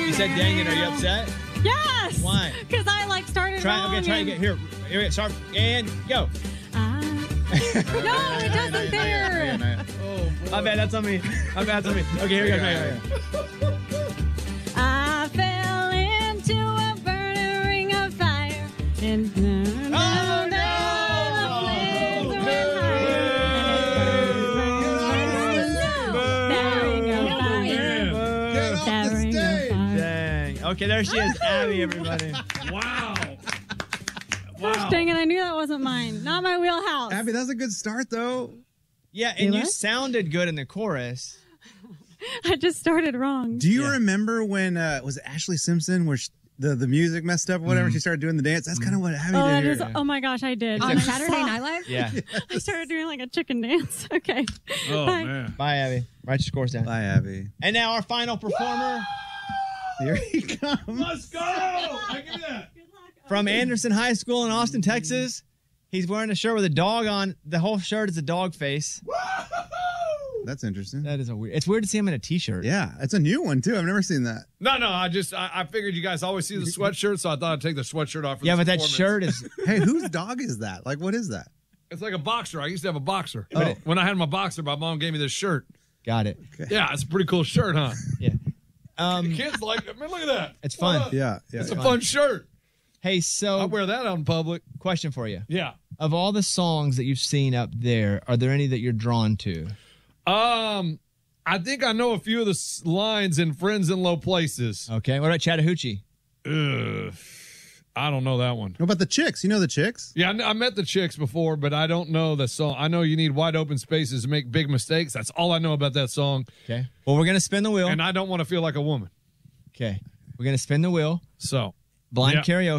You said dang it. Are you upset? Yes. Why? Because I started wrong. Okay, try again. Here, start and go. No, it doesn't there. My bad, that's on me. Okay, here we go. I fell into a burning ring of fire and Okay, there she is, Abby, everybody. Wow. Gosh dang it, I knew that wasn't mine. Not my wheelhouse. Abby, that's a good start, though. Yeah, and you sounded good in the chorus. I just started wrong. Do you remember when, was it Ashley Simpson, where the music messed up or whatever, she started doing the dance? That's kind of what Abby did here. Oh my gosh, I did. On Saturday Night Live? Yeah. I started doing like a chicken dance. Okay. Oh, Bye. man. Bye, Abby. Write your scores down. Bye, Abby. And now our final performer. Here he comes. Let's go. I give you that. From Anderson High School in Austin, Texas. He's wearing a shirt with a dog on. The whole shirt is a dog face. That's interesting. That is it's weird to see him in a t-shirt. Yeah, it's a new one, too. I've never seen that. No, I figured you guys always see the sweatshirt, so I thought I'd take the sweatshirt off. Yeah, but that shirt is... Hey, whose dog is that? Like, what is that? It's like a boxer. I used to have a boxer. Oh. When I had my boxer, my mom gave me this shirt. Got it. Okay. Yeah, it's a pretty cool shirt, huh? Yeah. The kids like it. Man, look at that. It's fun. Yeah. It's a fun shirt. Hey, so... I wear that out in public. Question for you. Yeah. Of all the songs that you've seen up there, are there any that you're drawn to? I think I know a few of the lines in Friends in Low Places. Okay. What about Chattahoochee? I don't know that one. What about the Chicks? You know the Chicks? Yeah, I met the Chicks before, but I don't know the song. I know you need wide open spaces to make big mistakes. That's all I know about that song. Okay. Well, we're going to spin the wheel. And I don't want to feel like a woman. Okay. We're going to spin the wheel. So. Blind Yeah. karaoke.